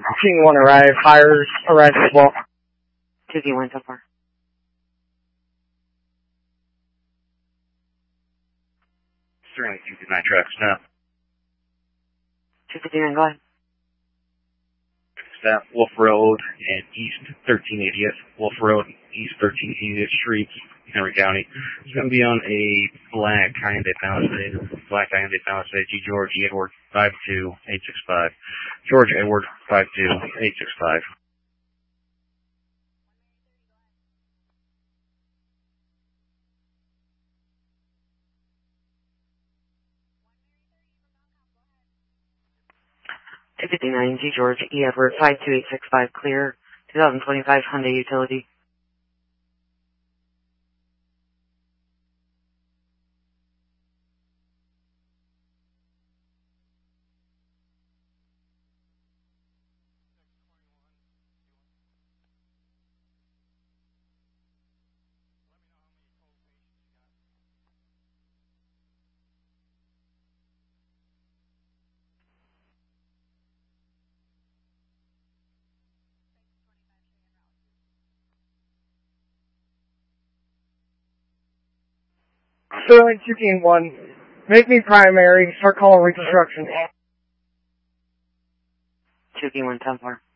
King 1 arrive, fires arrive as well. 2D1 so far. Sterling 259 tracks now. 259, go ahead. Stop Wolf Road and East 1380th. Wolf Road, East 1380th Street, Henry County. It's going to be on a black Hyundai Palisade. Black Hyundai Palisade, G. George E. Edward 52865. George Edward 52865. G. George E. Edward 52865, clear. 2025 Hyundai Utility. Sterling 2 King 1, make me primary, start calling reconstruction. 2D1 10-4.